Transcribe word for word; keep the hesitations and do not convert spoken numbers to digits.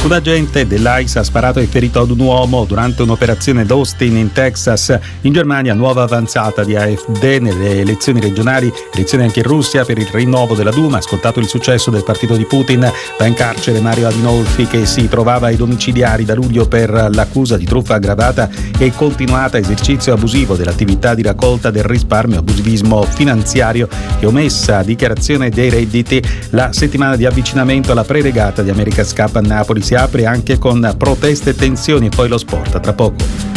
Un agente dell'I C E ha sparato e ferito ad un uomo durante un'operazione ad Austin in Texas. In Germania nuova avanzata di A F D nelle elezioni regionali, elezioni anche in Russia per il rinnovo della Duma. Scontato il successo del partito di Putin, va in carcere Mario Adinolfi, che si trovava ai domiciliari da luglio per l'accusa di truffa aggravata e continuata esercizio abusivo dell'attività di raccolta del risparmio, abusivismo finanziario e omessa dichiarazione dei redditi. La settimana di avvicinamento alla preregata di America's Cup a Napoli si apre anche con proteste e tensioni, e poi lo sport tra poco.